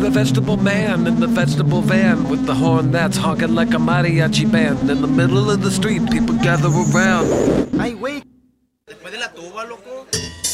the vegetable man in the vegetable van with the horn that's honking like a mariachi band. In the middle of the street, people gather around. Ay, güey. Después de la tuba, loco.